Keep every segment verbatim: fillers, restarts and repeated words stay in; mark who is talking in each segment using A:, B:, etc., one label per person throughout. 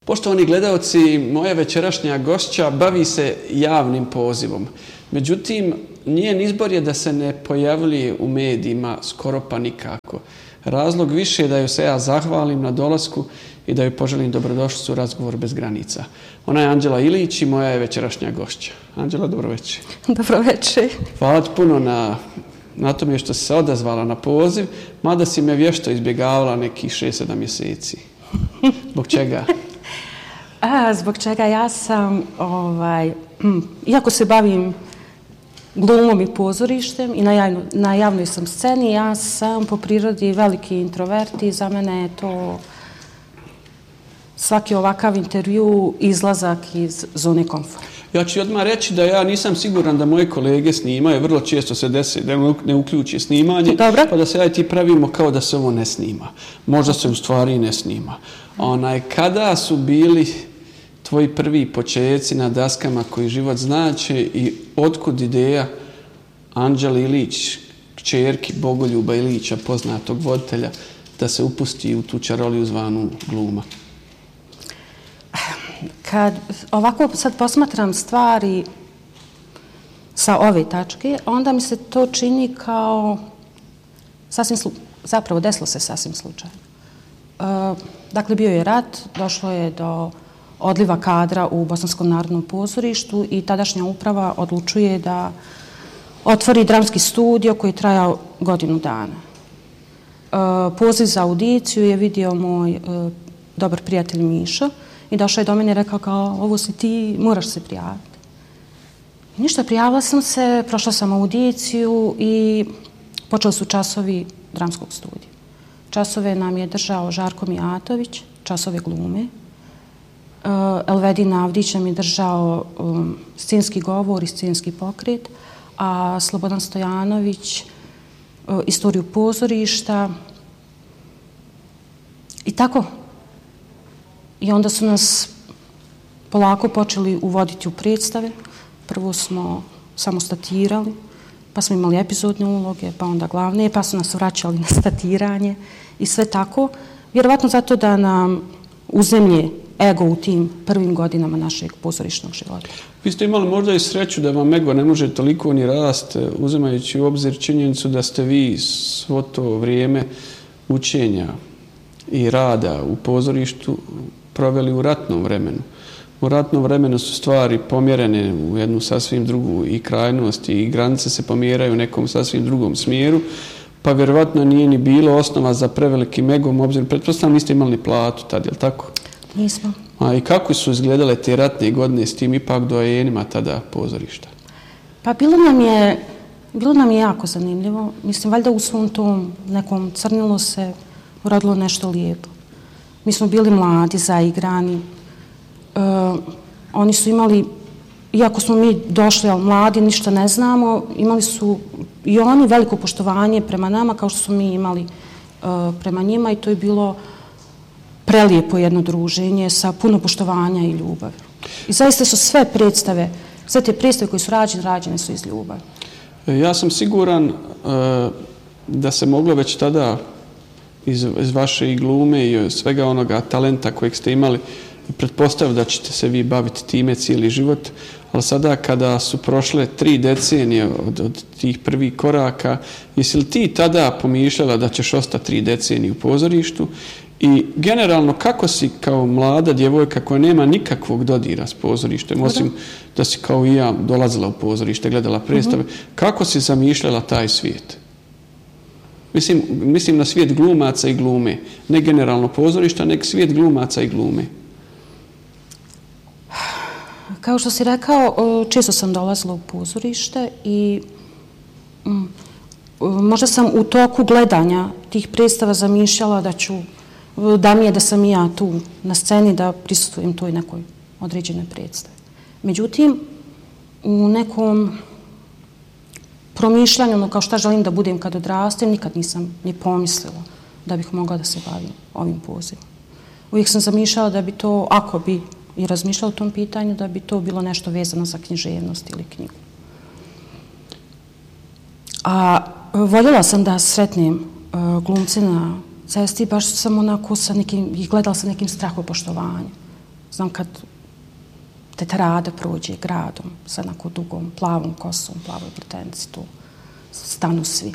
A: Poštovani gledaoci, moja večerašnja gošća bavi se javnim pozivom. Međutim, njen izbor je da se ne pojavljuje u medijima skoro pa nikako. Razlog više je da joj se ja zahvalim na dolasku i da joj poželim dobrodošlicu u Razgovor bez granica. Ona je Anđela Ilić i moja je večerašnja gošća. Anđela, dobroveče.
B: Dobroveče.
A: Hvala ti puno na, na tome što si se odazvala na poziv, mada si me vješto izbjegavala nekih šest sedam mjeseci. Zbog čega?
B: A, zbog čega ja sam, ovaj, iako se bavim glumom i pozorištem i na, javno, na javnoj sam sceni, ja sam po prirodi veliki introvert i za mene je to svaki ovakav intervju izlazak iz zone komfora.
A: Ja ću odmah reći da ja nisam siguran da moje kolege snimaju, vrlo često se desi da ne uključi snimanje,
B: Dobro.
A: Pa da se ja i ti pravimo kao da se ovo ne snima. Možda se u stvari ne snima. Onaj, kada su bili tvoji prvi počeci na daskama koji život znače i otkud ideja Anđele Ilić, kćerki Bogoljuba Ilića, poznatog voditelja, da se upusti u tu čaroliju zvanu gluma?
B: Kad ovako sad posmatram stvari sa ove tačke, onda mi se to čini kao sasvim slu... zapravo desilo se sasvim slučajno. E, dakle, bio je rat, došlo je do odliva kadra u Bosanskom narodnom pozorištu i tadašnja uprava odlučuje da otvori dramski studio koji je trajao godinu dana. E, poziv za audiciju je vidio moj e, dobar prijatelj Mišo i došao je do mene i rekao kao, ovo si ti, moraš se prijaviti. I ništa, prijavila sam se, prošla sam audiciju i počeli su časovi dramskog studija. Časove nam je držao Žarko Mijatović, časove glume. Elvedin Avdić nam je držao um, scenski govor i scenski pokret, a Slobodan Stojanović uh, istoriju pozorišta. I tako. I onda su nas polako počeli uvoditi u predstave. Prvo smo samo statirali, pa smo imali epizodne uloge, pa onda glavne, pa su nas vraćali na statiranje i sve tako. Vjerovatno zato da nam uzemlje ego u tim prvim godinama našeg pozorišnog života.
A: Vi ste imali možda i sreću da vam ego ne može toliko ni rast, uzimajući u obzir činjenicu da ste vi svo to vrijeme učenja i rada u pozorištu proveli u ratnom vremenu. U ratnom vremenu su stvari pomjerene u jednu sasvim drugu i krajnost i granice se pomjeraju u nekom sasvim drugom smjeru, pa vjerovatno nije ni bilo osnova za prevelikim egom, obzirom, pretpostavljam niste imali platu tad, je li tako?
B: Nismo.
A: A i kako su izgledale te ratne godine s tim ipak doajenima tada pozorišta?
B: Pa bilo nam je, bilo nam je jako zanimljivo. Mislim, valjda u svom tom nekom crnilu se uradilo nešto lijepo. Mi smo bili mladi, zaigrani. E, oni su imali, iako smo mi došli, ali mladi, ništa ne znamo, imali su i oni veliko poštovanje prema nama, kao što smo mi imali e, prema njima i to je bilo prelijepo jedno druženje sa puno poštovanja i ljubavi. I zaista su sve predstave, sve te predstave koje su rađene, rađene su iz ljubavi.
A: Ja sam siguran uh, da se moglo već tada iz, iz vaše i glume i svega onoga talenta kojeg ste imali pretpostaviti da ćete se vi baviti time cijeli život, ali sada kada su prošle tri decenije od, od tih prvih koraka, jesi li ti tada pomišljala da ćeš ostati tri decenije u pozorištu? I generalno, kako si kao mlada djevojka koja nema nikakvog dodira s pozorištem, osim da si kao i ja dolazila u pozorište, gledala predstave, uh-huh. Kako si zamišljala taj svijet? Mislim, mislim na svijet glumaca i glume. Ne generalno pozorišta, nego svijet glumaca i glume.
B: Kao što si rekao, često sam dolazila u pozorište i mm, možda sam u toku gledanja tih predstava zamišljala da ću da mi je da sam i ja tu na sceni da prisustvujem toj nekoj određenoj predstavi. Međutim, u nekom promišljanju, ono kao šta želim da budem kad odrastem, nikad nisam ni pomislila da bih mogla da se bavim ovim pozivom. Uvijek sam zamišljala da bi to, ako bi i razmišljala o tom pitanju, da bi to bilo nešto vezano za književnost ili knjigu. A voljela sam da sretnem glumce na cesti, baš sam onako sa nekim, ih gledala sa nekim strahopoštovanjem. Znam kad tetrada prođe gradom sa onako dugom, plavom kosom, plavoj pletenci, tu stanu svi.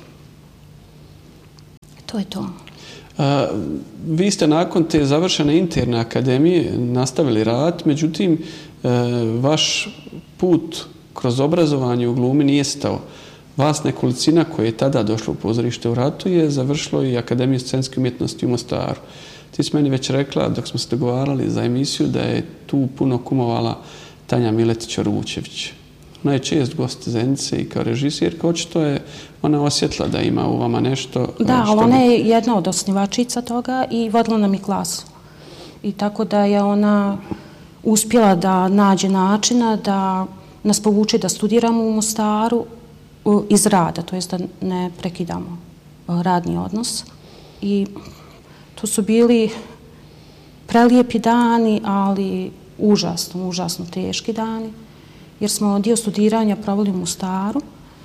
B: To je to.
A: A, vi ste nakon te završene interne akademije nastavili rad, međutim, e, vaš put kroz obrazovanje u glumi nije stao. Vas nekolicina koja je tada došla u pozorište u Ratu je završilo i Akademiju scenske umjetnosti u Mostaru. Ti si meni već rekla, dok smo se dogovarali za emisiju, da je tu puno kumovala Tanja Miletić-Oručević. Ona je čest gost Zenice i kao režisirka, očito je ona osjetila da ima u vama nešto.
B: Da, ali ona je jedna od osnivačica toga i vodila nam i klasu. I tako da je ona uspjela da nađe načina da nas povuče da studiramo u Mostaru iz rada, to jest da ne prekidamo radni odnos. I to su bili prelijepi dani, ali užasno, užasno teški dani, jer smo dio studiranja proveli u Mostaru.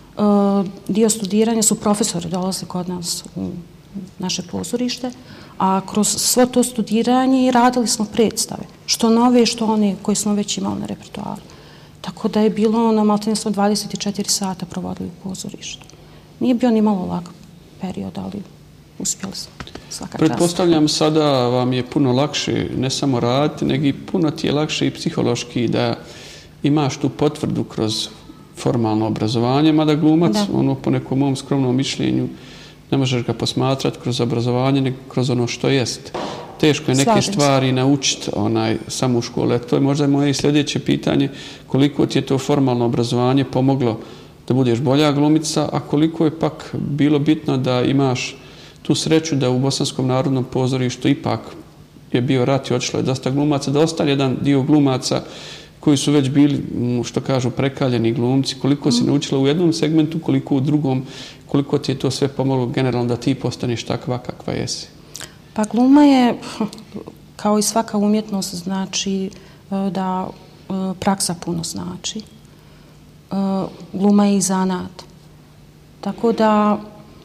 B: Dio studiranja su profesori dolaze kod nas u naše pozorište, a kroz svo to studiranje radili smo predstave, što nove, što one koje smo već imali na repertoaru. Tako da je bilo, ono, maltene smo dvadeset četiri sata provodili u pozorištu. Nije bio ni malo lak period, ali uspjeli smo. Svaka čast.
A: Pretpostavljam sada vam je puno lakše ne samo raditi, nego i puno ti je lakše i psihološki da imaš tu potvrdu kroz formalno obrazovanje, mada glumac, da. ono po nekom mom skromnom mišljenju, ne možeš ga posmatrati kroz obrazovanje, nego kroz ono što jest. Teško je neke Slažim stvari se. naučiti onaj, samo u škole. To je možda moje sljedeće pitanje, koliko ti je to formalno obrazovanje pomoglo da budeš bolja glumica, a koliko je pak bilo bitno da imaš tu sreću da u Bosanskom narodnom pozorištu ipak je bio rat i odšlo je dosta glumaca, da ostali jedan dio glumaca koji su već bili, što kažu, prekaljeni glumci, koliko si naučila u jednom segmentu, koliko u drugom, koliko ti je to sve pomoglo generalno da ti postaneš takva kakva jesi?
B: Pa gluma je, kao i svaka umjetnost, znači da praksa puno znači. Gluma je i zanat. Tako da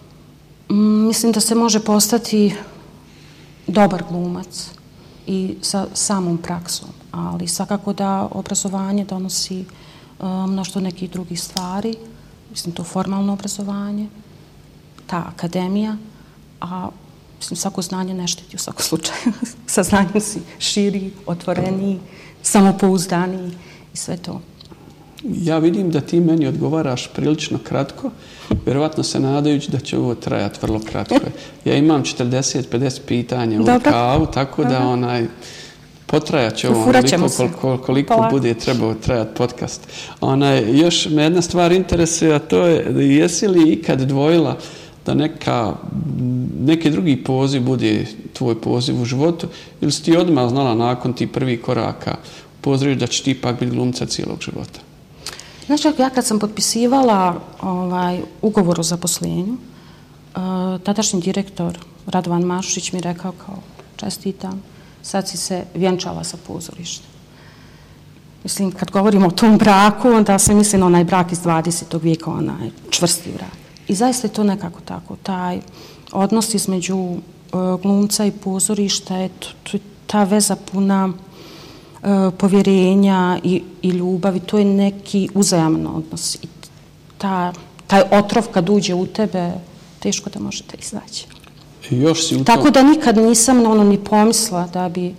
B: mislim da se može postati dobar glumac i sa samom praksom, ali svakako da obrazovanje donosi mnoštvo nekih drugih stvari, mislim to formalno obrazovanje, ta akademija, a mislim svako znanje ne štiti u svakom slučaju. Sa znanjem si širi, otvoreniji, samopouzdaniji i sve to.
A: Ja vidim da ti meni odgovaraš prilično kratko, vjerovatno se nadajući da će ovo trajati vrlo kratko. Ja imam četrdeset pedeset pitanja u kavu, tako da onaj, potrajat će ovo onoliko koliko, koliko bude trebao trajati podcast. Onaj, još me jedna stvar interesuje, a to je jesi li ikad dvojila da neka, neki drugi poziv bude tvoj poziv u životu ili si ti odmah znala nakon ti prvih koraka pozoriš da će ti ipak biti glumca cijelog života?
B: Znači, ja kad sam potpisivala ovaj, ugovor o zaposlenju, uh, tadašnji direktor Radovan Mašušić mi rekao kao čestitam, sad si se vjenčala sa pozorištem. Mislim, kad govorimo o tom braku, onda se misli na onaj brak iz dvadesetog vijeka, onaj čvrsti brak. I zaista je to nekako tako. Taj odnos između uh, glumca i pozorišta je ta veza puna uh, povjerenja i, i ljubavi. To je neki uzajaman odnos. I ta, taj otrov kad uđe u tebe, teško da možete izaći.
A: Još si u
B: Tako to... da nikad nisam ono ni pomisla da bi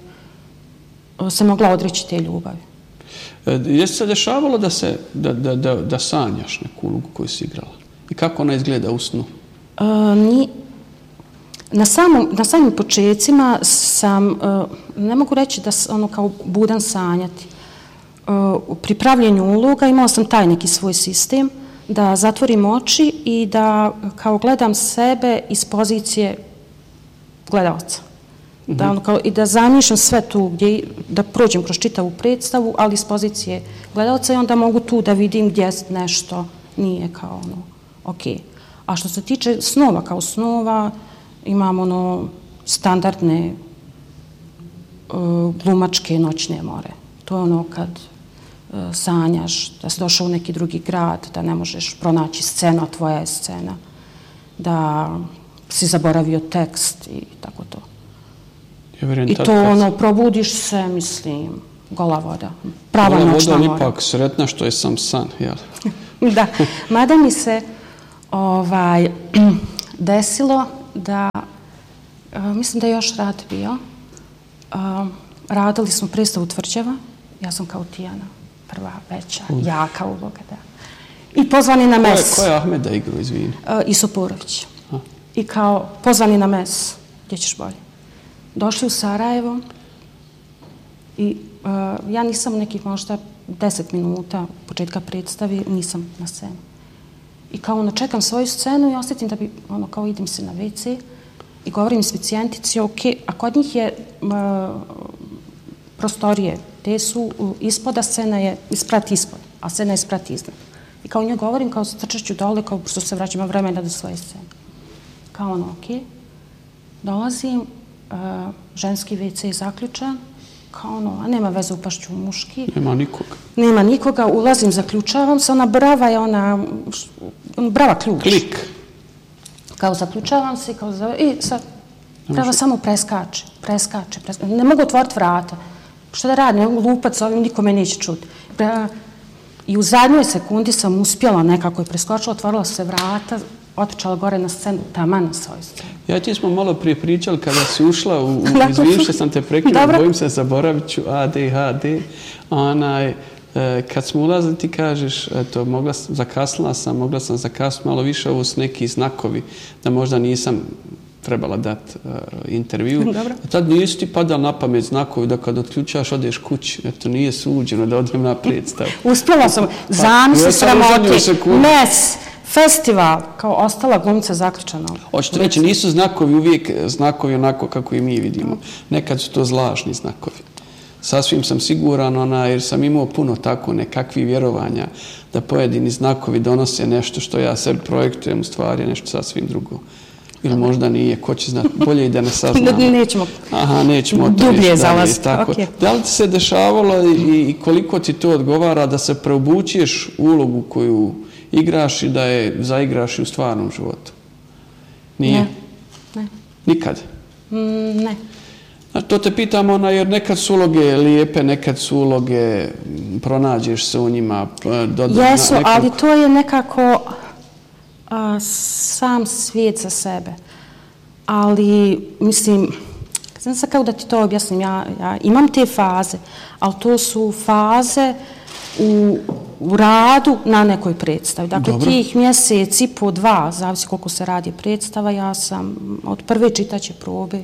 B: se mogla odreći te ljubavi.
A: E, jesi se dešavalo da, se, da, da, da, da sanjaš neku ulogu koju si igrala? I kako ona izgleda u snu?
B: E, ni, na, samom, na samim početcima sam, e, ne mogu reći da ono kao budan sanjati. E, u pripravljanju uloga imala sam taj neki svoj sistem da zatvorim oči i da kao gledam sebe iz pozicije gledalca. Mm-hmm. Da, ono, kao, i da zamišljam sve tu, gdje, da prođem kroz čitavu predstavu, ali iz pozicije gledalca i onda mogu tu da vidim gdje nešto nije kao ono, ok. A što se tiče snova, kao snova, imamo ono standardne uh, glumačke noćne more. To je ono kad uh, sanjaš da si došao u neki drugi grad, da ne možeš pronaći scenu, a tvoja je scena, da si zaboravio tekst i tako to. I to ono, probudiš se, mislim, gola voda. Prava
A: gola
B: noćna
A: voda,
B: mora.
A: ipak sretna što je sam san, jel?
B: Da, mada mi se ovaj, desilo da, a, mislim da je još rad bio, a, radili smo predstavu Tvrđava, ja sam kao Tijana, prva, veća, uh. jaka uloga, da. I pozvani na mes.
A: Ko je, ko je Ahmeda igrao, izvini?
B: A, Isopurović. I kao pozvani na mes, gdje ćeš bolje. Došli u Sarajevo i uh, ja nisam nekih možda deset minuta početka predstavi, nisam na sceni. I kao ono, čekam svoju scenu i osjetim da bi, ono, kao idem se na ve ce i govorim specijentici, ok, a kod njih je uh, prostorije, te su uh, ispoda, scena je sprat ispod, a scena je sprat iznad. I kao njoj govorim, kao strčeću dole, kao što se vraćam vremena do svoje scene. Kao ono, ok, dolazim, uh, ženski ve ce je zaključan, kao ono, a nema veze, upašću u muški.
A: Nema nikoga.
B: Nema nikoga, ulazim, zaključavam se, ona brava je ona, brava ključ.
A: Klik.
B: Kao zaključavam se, kao za... I sad, brava samo preskače, preskače, preskače. Ne mogu otvoriti vrata. Što da radim, ne mogu lupat s ovim, niko me neće čuti. I u zadnjoj sekundi sam uspjela nekako i preskočila, otvorila se vrata, otičala gore na scenu, taman na svoj scenu.
A: Ja ti smo malo prije pričali kada si ušla, u, u, izvinim što sam te prekinuo, bojim se, zaboravit ću A D H D. Onaj, e, kad smo ulazili ti kažeš, eto, mogla, zakasnila sam, mogla sam zakasniti malo više, ovo su neki znakovi, da možda nisam trebala dati uh, intervju.
B: Dobro.
A: A tad nisu ti padali na pamet znakovi da kad otključaš odeš kući. Eto, nije suđeno da odem na predstavu.
B: Uspjela sam, zamisli sramoti, mes, festival, kao ostala glumica zaključana.
A: Hoćete reći, nisu znakovi uvijek znakovi onako kako i mi vidimo. Nekad su to zlažni znakovi. Sasvim sam siguran, ona, jer sam imao puno tako nekakvih vjerovanja da pojedini znakovi donose nešto što ja sebi projektujem, u stvari nešto sasvim drugo. Ili možda nije, ko će znati, bolje i da ne saznamo.
B: Nećemo.
A: Aha, nećemo to
B: dublje zalaziti. Okay.
A: Da li ti se dešavalo i, i koliko ti to odgovara da se preobučuješ ulogu koju igraš i da je zaigraš i u stvarnom životu? Nije?
B: Ne. ne.
A: Nikad?
B: Mm, ne.
A: A to te pitam, ona, jer nekad su uloge lijepe, nekad su uloge, pronađeš se u njima.
B: Dodana, Jesu, nekog... ali to je nekako... A, sam svijet za sebe. Ali, mislim, znam sad kako da ti to objasnim, ja, ja imam te faze, ali to su faze u, u radu na nekoj predstavi. Dakle, Dobro. Tih mjeseci po dva, zavisi koliko se radi predstava, ja sam od prve čitaće probe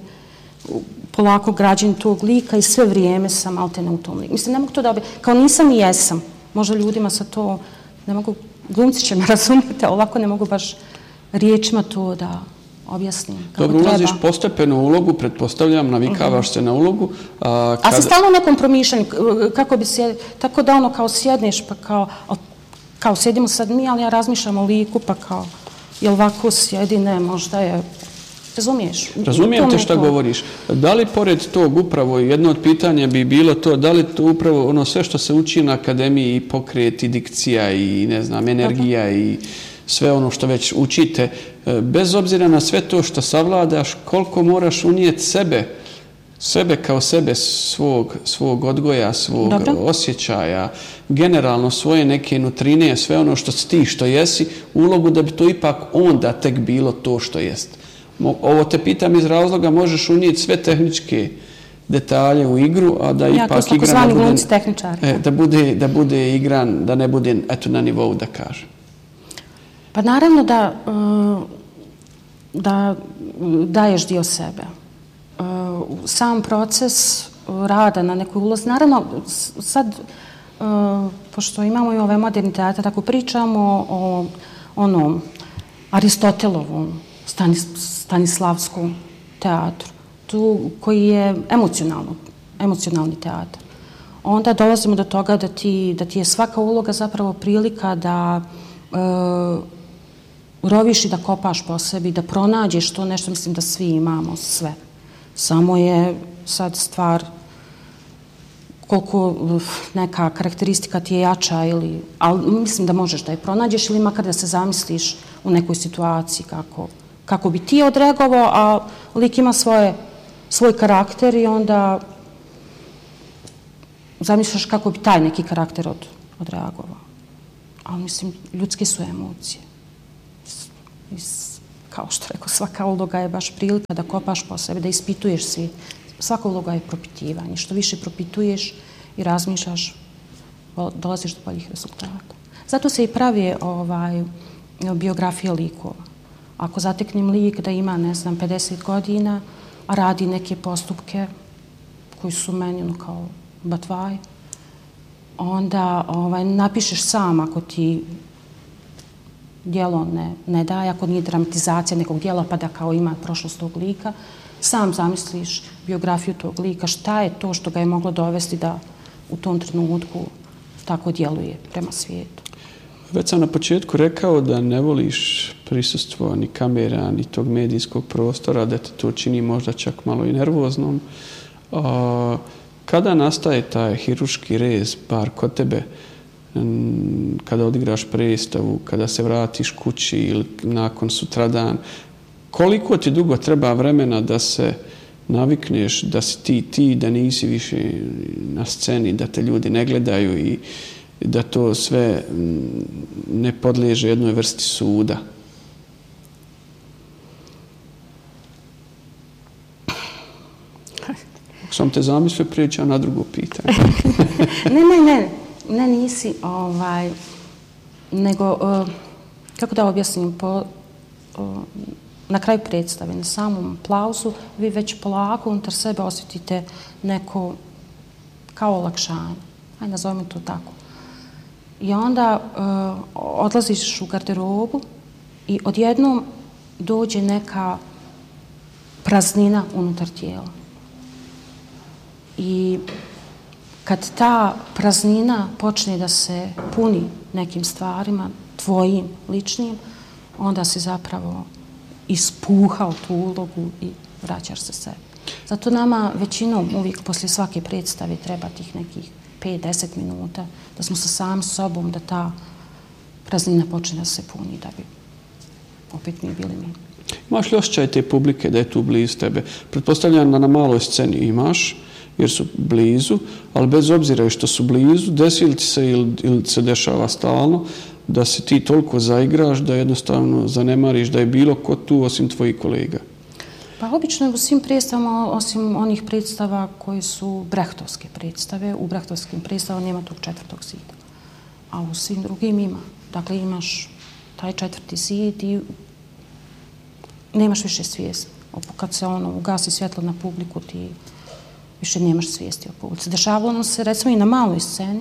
B: polako građen tog lika i sve vrijeme sam alterne u tom liku. Mislim, ne mogu to da objasnim, kao nisam i jesam. Možda ljudima sa to ne mogu... Glumci će me razumjeti, ali ovako ne mogu baš riječima to da objasnim kako
A: Dobro,
B: treba.
A: ulaziš postepeno u ulogu, pretpostavljam, navikavaš uh-huh. se na ulogu.
B: A, kada... a si stalno u nekom promišljanju, kako bi se, tako da ono kao sjedneš, pa kao, kao sjedimo sad mi, ali ja razmišljam o liku, pa kao, jel ovako sjedi, ne, možda je, razumiješ?
A: Razumijem te šta to... govoriš. Da li pored tog upravo, jedno od pitanja bi bilo to, da li to upravo ono sve što se uči na akademiji, i pokret, i dikcija, i ne znam, energija, Aha. i sve ono što već učite, bez obzira na sve to što savladaš, koliko moraš unijeti sebe, sebe kao sebe, svog, svog odgoja, svog Dobro. osjećaja, generalno svoje neke nutrine, sve ono što si ti, što jesi, ulogu da bi to ipak onda tek bilo to što jest. Ovo te pitam iz razloga, možeš unijeti sve tehničke detalje u igru, a da ja, ipak igran
B: da bude,
A: e, da, bude, da bude igran, da ne bude eto, na nivou, da kažem.
B: Pa naravno da, da daješ dio sebe. Sam proces rada na nekoj ulozi, naravno sad, pošto imamo i ove moderne teatre, tako pričamo o onom Aristotelovom, Stanis, Stanislavskom teatru, tu koji je emocionalno, emocionalni teatr. Onda dolazimo do toga da ti, da ti je svaka uloga zapravo prilika da e, roviš i da kopaš po sebi, da pronađeš to nešto, mislim da svi imamo sve. Samo je sad stvar koliko neka karakteristika ti je jača, ili, ali mislim da možeš da je pronađeš ili makar da se zamisliš u nekoj situaciji kako, kako bi ti odreagovao, a lik ima svoje svoj karakter i onda zamišljaš kako bi taj neki karakter od, odreagovao. Ali mislim, ljudske su emocije. I, kao što rekao, svaka uloga je baš prilika da kopaš po sebi, da ispituješ svi. Svaka uloga je propitivanje. Što više propituješ i razmišljaš, dolaziš do boljih rezultata. Zato se i pravi ovaj, biografije likova. Ako zateknem lik da ima, ne znam, pedeset godina, a radi neke postupke koji su meni ono kao batvaj, onda ovaj, napišeš sam ako ti djelo ne, ne daje, ako nije dramatizacija nekog djela pa da kao ima prošlost tog lika, sam zamisliš biografiju tog lika, šta je to što ga je moglo dovesti da u tom trenutku tako djeluje prema svijetu.
A: Već sam na početku rekao da ne voliš prisustvo ni kamera, ni tog medijskog prostora, da te to čini možda čak malo i nervoznom. A, kada nastaje taj hirurški rez, bar kod tebe, kada odigraš predstavu, kada se vratiš kući ili nakon sutradan, koliko ti dugo treba vremena da se navikneš da si ti ti, da nisi više na sceni, da te ljudi ne gledaju i da to sve ne podliježe jednoj vrsti suda? Ako sam te zamislio, prijećam na drugo pitanje.
B: ne, ne, ne. Ne, nisi. Ovaj, nego, uh, kako da objasnim, po, uh, na kraju predstave, na samom aplauzu, vi već polako unutar sebe osjetite neko kao olakšanje. Ajde, nazovimo to tako. I onda uh, odlaziš u garderobu i odjednom dođe neka praznina unutar tijela. I kad ta praznina počne da se puni nekim stvarima, tvojim, ličnim, onda si zapravo ispuhao tu ulogu i vraćaš se sebi. Zato nama većinom uvijek poslije svake predstave treba tih nekih pet do deset minuta da smo sa samim sobom, da ta praznina počne da se puni, da bi opet mi bili mi.
A: Imaš li osjećaj te publike da je tu blizu tebe? Pretpostavljam da na maloj sceni imaš, jer su blizu, ali bez obzira što su blizu, desi li ti se ili, ili se dešava stalno da se ti toliko zaigraš da jednostavno zanemariš da je bilo ko tu osim tvojih kolega?
B: Pa obično u svim predstavama, osim onih predstava koji su brehtovske predstave, u brehtovskim predstavama nema tog četvrtog zida. A u svim drugim ima. Dakle, imaš taj četvrti zid i nemaš više svijest. Kad se ono ugasi svjetlo na publiku, ti više nemaš svijesti o publici. Dešavalo nam se, recimo, i na maloj sceni,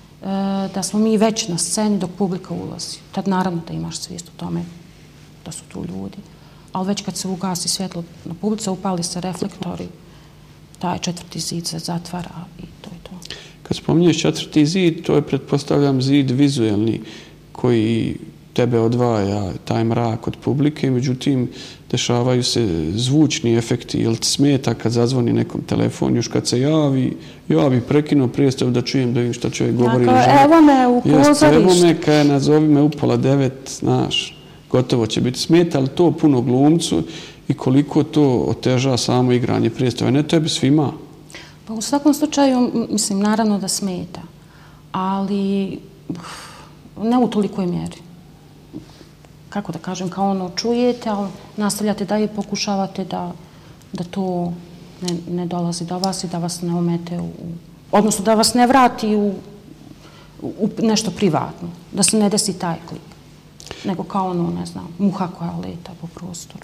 B: da smo mi već na sceni dok publika ulazi. Tad naravno da imaš svijest o tome da su tu ljudi. Ali već kad se ugasi svjetlo na publici, upali se reflektori, taj četvrti zid se zatvara i to je to.
A: Kad spominješ četvrti zid, to je, pretpostavljam, zid vizuelni koji tebe odvaja taj mrak od publike, međutim, dešavaju se zvučni efekti. Jel ti smeta kad zazvoni nekom telefon, još kad se javi, ja bi prekinuo predstavu da čujem da vidim šta čovjek govori.
B: Dakle, evo me u pozorištu.
A: Evo me, kaj nazovi me u pola devet, znaš, gotovo će biti. Smeta li to puno glumcu i koliko to oteža samo igranje predstave? Ne tebi, svima.
B: Pa u svakom slučaju, mislim, naravno da smeta, ali ne u tolikoj mjeri. Kako da kažem, kao ono čujete, ali nastavljate da je pokušavate da, da to ne, ne dolazi do vas i da vas ne omete, u, odnosno da vas ne vrati u, u nešto privatno, da se ne desi taj klip, nego kao ono, ne znam, muha koja leta po prostoru.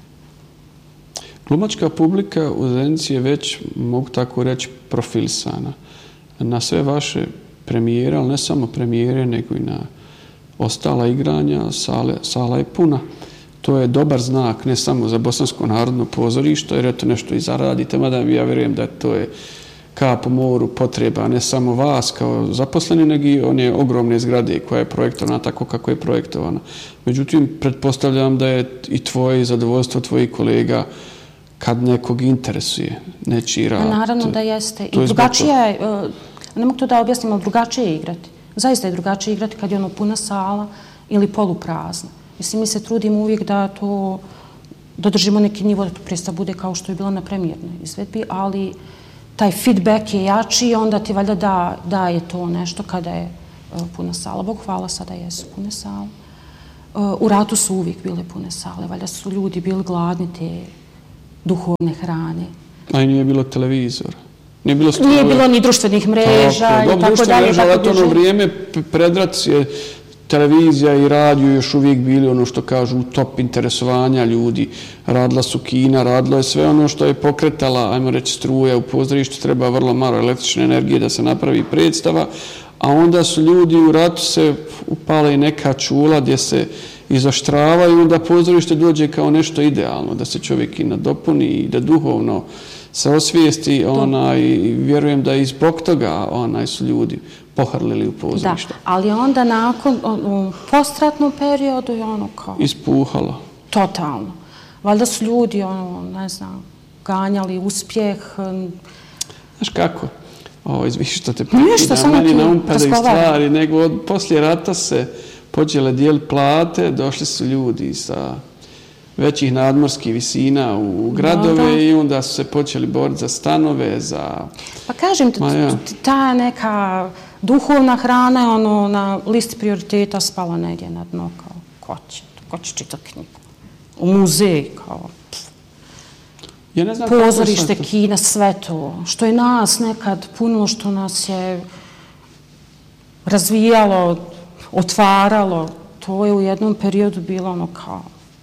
A: Glumačka publika u Zenici je već, mogu tako reći, profilisana. Na sve vaše premijere, ali ne samo premijere, nego i na ostala igranja, sale, sala je puna. To je dobar znak ne samo za Bosansko narodno pozorište, jer eto nešto i zaradite, mada ja vjerujem da to je kap u moru potreba ne samo vas kao zaposleni, nego i one ogromne zgrade koja je projektovana tako kako je projektovana. Međutim, pretpostavljam da je i tvoje zadovoljstvo tvojih kolega kad nekog interesuje nečiji rad.
B: Naravno da jeste. I drugačije je, ne mogu to da objasnim, ali drugačije je igrati. Zaista je drugačije igrati kad je ono puna sala ili poluprazna. Mislim, mi se trudimo uvijek da to dodržimo neki nivo da predstava bude kao što je bila na premijernoj izvedbi, ali taj feedback je jači i onda ti valjda da, da je to nešto kada je uh, puna sala. Bog hvala, sada jesu pune sale. Uh, u ratu su uvijek bile pune sale, valjda su ljudi bili gladni te duhovne hrane.
A: A i nije bilo televizora. Nije bilo,
B: nije bilo ni društvenih mreža tako, i tako dalje.
A: Tako ono vrijeme predrat je televizija i radio još uvijek bili ono što kažu top interesovanja ljudi. Radila su kina, radilo je sve ono što je pokretala, ajmo reći, struja u pozorištu, treba vrlo malo električne energije da se napravi predstava, a onda su ljudi u ratu se upale i neka čula gdje se izoštravaju, onda pozorište dođe kao nešto idealno, da se čovjek i nadopuni i da duhovno se osvijesti, onaj, i vjerujem da i zbog toga onaj, su ljudi pohrlili u pozorište.
B: Da, ali onda nakon, u postratnom periodu je ono kao...
A: Ispuhalo.
B: Totalno. Valjda su ljudi, ono, ne znam, ganjali uspjeh.
A: Znaš kako? O, izviš što te prekidam, meni na um padaju stvari, nego od, poslije rata se počele dijeliti plate, došli su ljudi sa većih nadmorskih visina u gradove no, i onda su se počeli boriti za stanove, za...
B: Pa kažem, ja. ta neka duhovna hrana je ono na listi prioriteta spala negdje na dno, kao ko će, ko će čitati knjigu. U muzej, kao...
A: Ja ne znam
B: pozorište, kina, sve to. Što je nas nekad punilo, što nas je razvijalo, otvaralo, to je u jednom periodu bilo ono kao...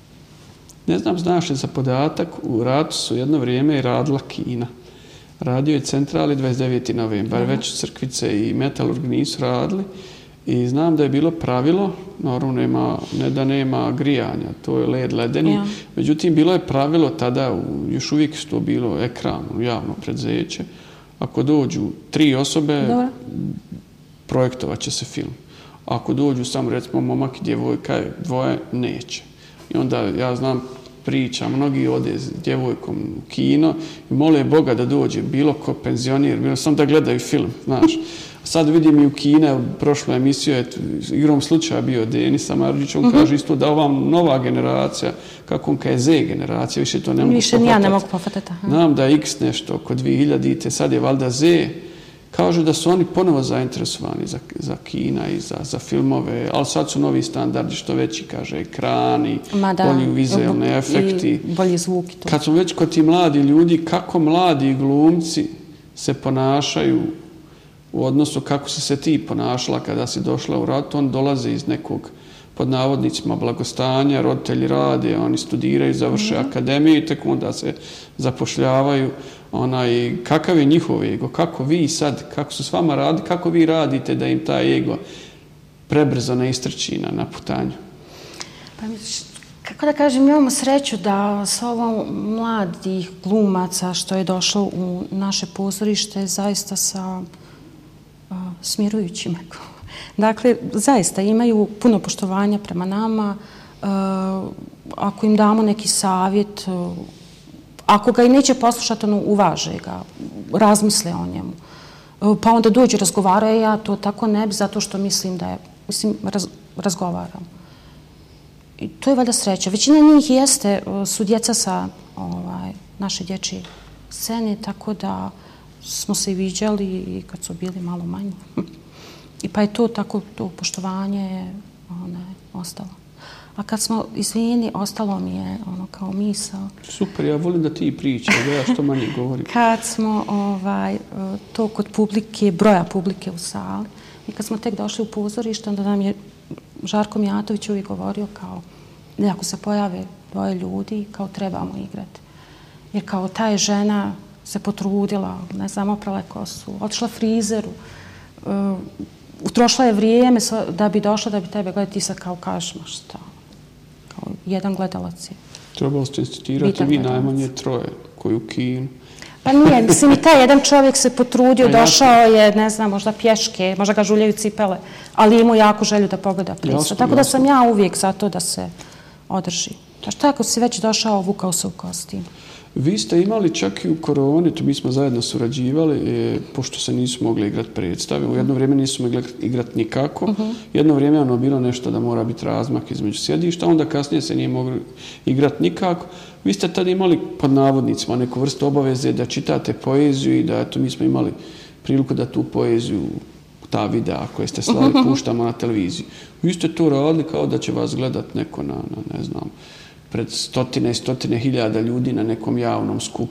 A: Ne znam, znaš li za podatak, u ratu su jedno vrijeme i radila kina. Radio je centrali dvadeset deveti novembar, mm. već Crkvice i Metalurg nisu radili. I znam da je bilo pravilo, naravno nema, ne da nema grijanja, to je led ledeni. Ja. Međutim, bilo je pravilo tada, još uvijek su to bilo ekran, javno predzeće. Ako dođu tri osobe, Dobre. projektovat će se film. Ako dođu samo, recimo, momak i djevojka, dvoje, neće. I onda, ja znam, priča, mnogi ode s djevojkom u kino i mole Boga da dođe, bilo ko penzionir, bilo samo da gledaju film, znaš. Sad vidim i u Kine, u prošloj emisiji je igrom slučaja bio Denisa Marđić, on uh-huh. kaže isto da ova nova generacija, kako on kaže Z generacija, više to ne mogu
B: više
A: pofatati.
B: Ja ne mogu pofatati.
A: Znam da je X nešto oko dvije hiljadite, sad je valjda Z. Kažu da su oni ponovo zainteresovani za, za kina i za, za filmove, ali sad su novi standardi, što veći, kaže, ekrani, bolji vizualni efekti.
B: I bolji zvuk i to.
A: Kad smo već kod ti mladi ljudi, kako mladi glumci se ponašaju u odnosu kako si se ti ponašala kada si došla u rat, on dolaze iz nekog, pod navodnicima, blagostanja, roditelji rade, oni studiraju, završe mm-hmm. akademiju i tek onda se zapošljavaju. Onaj, kakav je njihov ego, kako vi sad, kako su s vama radi, kako vi radite da im taj ego prebrzo ne istrči na, na putanju?
B: Pa, kako da kažem, imamo sreću da s ovo mladih glumaca što je došlo u naše pozorište zaista sa uh, smirujućim. Dakle, zaista imaju puno poštovanja prema nama. Uh, ako im damo neki savjet, uh, ako ga i neće poslušati, ono, uvaže ga, razmisle o njemu. Pa onda dođu, razgovaraju, ja to tako ne bi, zato što mislim da je, mislim, raz, razgovaram. I to je valjda sreća. Većina njih jeste, su djeca sa ovaj, naše dječje scene, tako da smo se i viđali i kad su bili malo manji. I pa je to tako, to poštovanje onaj, ostalo. A kad smo, izvini, ostalo mi je ono kao misao.
A: Super, ja volim da ti pričaš, da ja što manje govorim.
B: Kad smo ovaj, to kod publike, broja publike u sali, i kad smo tek došli u pozorište, onda nam je Žarko Mijatović uvijek govorio kao, da ako se pojave dvoje ljudi, kao trebamo igrati. Jer kao ta je žena se potrudila, ne znam, oprala je kosu, otišla frizeru, uh, utrošila je vrijeme da bi došla, da bi tebe gledati, ti sad kao kažeš, ma šta? Kao jedan gledalac je.
A: Trebalo ste citirati vi najmanje troje koji u kinu.
B: Pa nije, mislim i taj jedan čovjek se potrudio, došao je, ne znam, možda pješke, možda ga žuljaju cipele, ali imao jako želju da pogleda predstavu. Tako da sam ja uvijek za to da se održi. Pa šta ako si već došao, vukao se u kostim?
A: Vi ste imali čak i u koroni, to mi smo zajedno surađivali, e, pošto se nisu mogli igrati predstave. U jedno vrijeme nisu mogli igrati nikako. Uh-huh. Jedno vrijeme ono bilo nešto da mora biti razmak između sjedišta, onda kasnije se nije mogli igrati nikako. Vi ste tad imali pod navodnicima neku vrstu obaveze da čitate poeziju i da eto, mi smo imali priliku da tu poeziju, ta videa koje ste slali, puštamo na televiziji. Vi ste to radili kao da će vas gledat neko na, na ne znam, pred stotine i stotine hiljada ljudi na nekom javnom skupu